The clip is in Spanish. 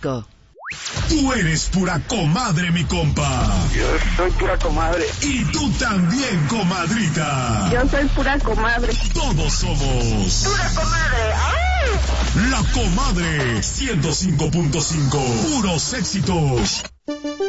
Tú eres pura comadre, mi compa. Yo soy pura comadre. Y tú también, comadrita. Yo soy pura comadre. Todos somos pura comadre. ¡Ay! La Comadre 105.5. Puros éxitos.